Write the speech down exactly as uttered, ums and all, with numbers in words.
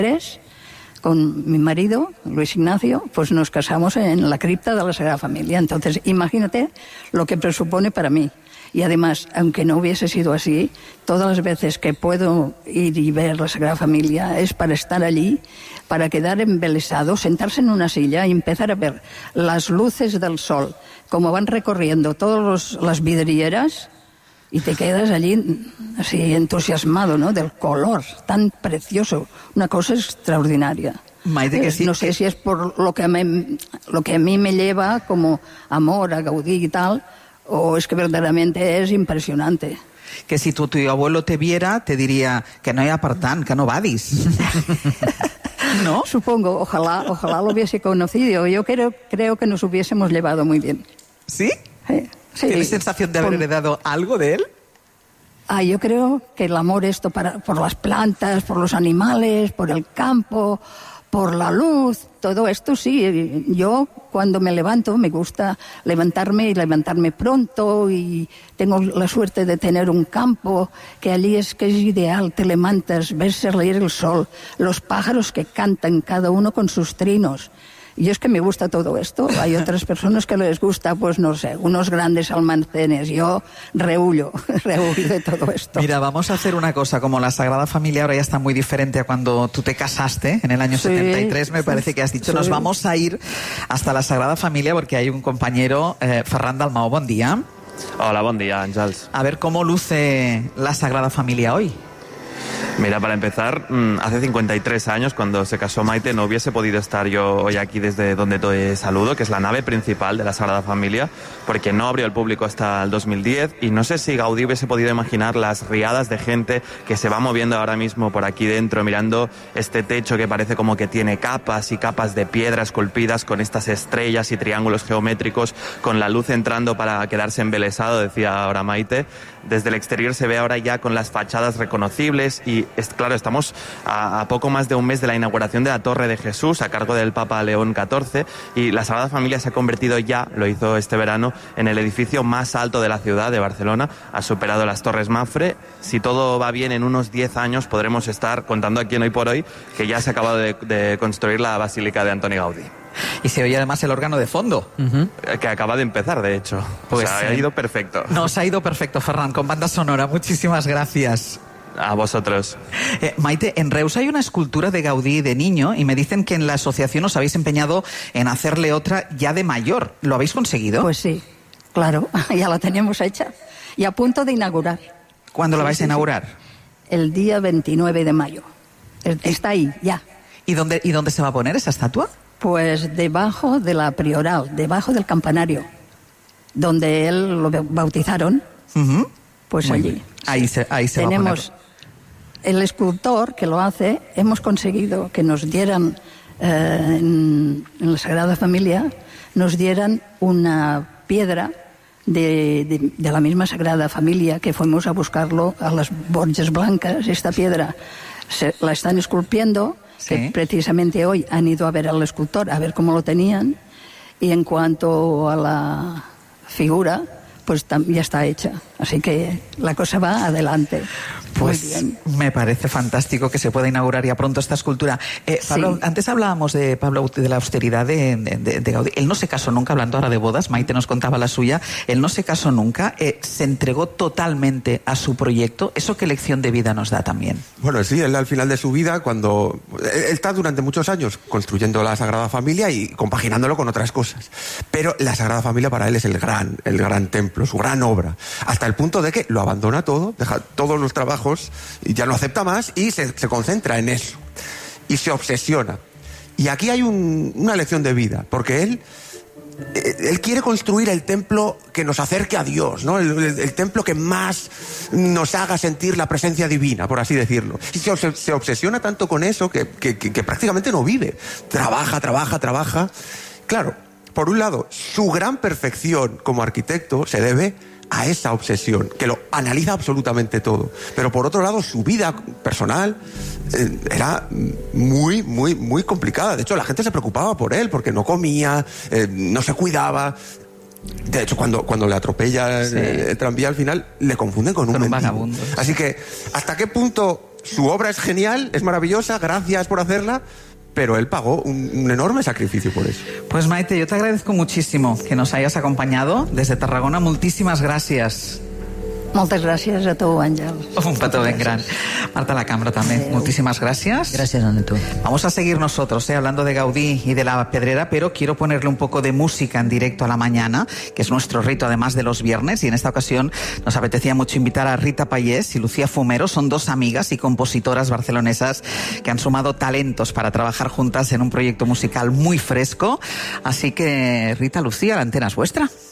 tres, con mi marido, Luis Ignacio, pues nos casamos en la cripta de la Sagrada Familia. Entonces, imagínate lo que presupone para mí. Y además, aunque no hubiese sido así, todas las veces que puedo ir y ver la Sagrada Familia es para estar allí, para quedar embelesado, sentarse en una silla y empezar a ver las luces del sol, como van recorriendo todas las vidrieras, y te quedas allí así entusiasmado, ¿no? Del color tan precioso, una cosa extraordinaria. Maite, que sí, no sé que... si es por lo que, a mí, lo que a mí me lleva como amor a Gaudí y tal, o es que verdaderamente es impresionante. Que si tu, tu abuelo te viera, te diría que no hay apartán, que no vadis. ¿No? Supongo, ojalá, ojalá lo hubiese conocido. Yo creo, creo que nos hubiésemos llevado muy bien. ¿Sí? Sí. Sí, ¿Tienes sensación de haber con... heredado algo de él? Ah, yo creo que el amor esto para, por las plantas, por los animales, por el campo, por la luz, todo esto sí. Yo cuando me levanto me gusta levantarme y levantarme pronto, y tengo la suerte de tener un campo que allí es que es ideal. Te levantas, ves salir el sol, los pájaros que cantan cada uno con sus trinos. Y es que me gusta todo esto. Hay otras personas que les gusta, pues no sé, unos grandes almacenes. Yo rehuyo, rehuyo de todo esto. Mira, vamos a hacer una cosa. Como la Sagrada Familia ahora ya está muy diferente a cuando tú te casaste, en el año sí, setenta y tres, me parece que has dicho. Sí. Nos vamos a ir hasta la Sagrada Familia porque hay un compañero, eh, Ferran Dalmau, buen día. Hola, buen día, Àngels. A ver, ¿cómo luce la Sagrada Familia hoy? Mira, para empezar, hace cincuenta y tres años, cuando se casó Maite, no hubiese podido estar yo hoy aquí desde donde te saludo, que es la nave principal de la Sagrada Familia, porque no abrió al público hasta el dos mil diez, y no sé si Gaudí hubiese podido imaginar las riadas de gente que se va moviendo ahora mismo por aquí dentro, mirando este techo que parece como que tiene capas y capas de piedra esculpidas con estas estrellas y triángulos geométricos, con la luz entrando para quedarse embelesado, decía ahora Maite. Desde el exterior se ve ahora ya con las fachadas reconocibles y, es, claro, estamos a, a poco más de un mes de la inauguración de la Torre de Jesús a cargo del Papa León catorce, y la Sagrada Familia se ha convertido ya, lo hizo este verano, en el edificio más alto de la ciudad de Barcelona. Ha superado las Torres Mafre. Si todo va bien, en unos diez años podremos estar contando aquí en Hoy por Hoy que ya se ha acabado de, de construir la Basílica de Antoni Gaudí. Y se oye además el órgano de fondo. Uh-huh. Que acaba de empezar, de hecho. Pues, o sea, ha ido perfecto. Nos ha ido perfecto, Ferran, con banda sonora. Muchísimas gracias. A vosotros. Eh, Maite, en Reus hay una escultura de Gaudí de niño y me dicen que en la asociación os habéis empeñado en hacerle otra ya de mayor. ¿Lo habéis conseguido? Pues sí, claro, ya la tenemos hecha y a punto de inaugurar. ¿Cuándo la vais sí, a inaugurar? Sí. El día veintinueve de mayo. Está ahí, ya. ¿Y dónde, ¿Y dónde se va a poner esa estatua? Pues debajo de la prioral, debajo del campanario, donde él lo bautizaron, uh-huh. Pues muy allí. Bien. Ahí se, ahí se Tenemos va a poner. El escultor que lo hace, hemos conseguido que nos dieran, eh, en, en la Sagrada Familia, nos dieran una piedra de, de, de la misma Sagrada Familia, que fuimos a buscarlo a las Borges Blancas. Esta piedra se, la están esculpiendo. Sí. Que precisamente hoy han ido a ver al escultor, a ver cómo lo tenían, y en cuanto a la figura, pues ya está hecha. Así que la cosa va adelante. Pues muy bien. Me parece fantástico que se pueda inaugurar ya pronto esta escultura. Eh, Pablo, sí. Antes hablábamos de Pablo de la austeridad de, de, de Gaudí. Él no se casó nunca, hablando ahora de bodas, Maite nos contaba la suya. Él no se casó nunca, eh, se entregó totalmente a su proyecto. ¿Eso qué lección de vida nos da también? Bueno, sí, él al final de su vida, cuando... Él está durante muchos años construyendo la Sagrada Familia y compaginándolo con otras cosas. Pero la Sagrada Familia para él es el gran, el gran templo, su gran obra. Hasta el punto de que lo abandona todo, deja todos los trabajos y ya no acepta más y se, se concentra en eso. Y se obsesiona. Y aquí hay un, una lección de vida, porque él... Él quiere construir el templo que nos acerque a Dios, ¿no? El, el, el templo que más nos haga sentir la presencia divina, por así decirlo. Y se, se obsesiona tanto con eso que, que, que, que prácticamente no vive. Trabaja, trabaja, trabaja. Claro, por un lado, su gran perfección como arquitecto se debe a esa obsesión, que lo analiza absolutamente todo. Pero por otro lado, su vida personal eh, era muy, muy, muy complicada. De hecho, la gente se preocupaba por él, porque no comía, eh, no se cuidaba. De hecho, cuando, cuando le atropella sí. el, el tranvía al final, le confunden con un, con un mendigo. vagabundo. Así que, ¿hasta qué punto su obra es genial, es maravillosa, gracias por hacerla, pero él pagó un, un enorme sacrificio por eso. Pues Maite, yo te agradezco muchísimo que nos hayas acompañado desde Tarragona. Muchísimas gracias. Moltes gràcies a tu, Àngel. Un petó ben gran. Marta Lacambra también. Adeu. Muchísimas gracias. Gracias, Aneto. Vamos a seguir nosotros, ¿eh? hablando de Gaudí y de la Pedrera, pero quiero ponerle un poco de música en directo a la mañana, que es nuestro rito además de los viernes, y en esta ocasión nos apetecía mucho invitar a Rita Payés y Lucía Fumero. Son dos amigas y compositoras barcelonesas que han sumado talentos para trabajar juntas en un proyecto musical muy fresco. Así que, Rita, Lucía, la antena es vuestra.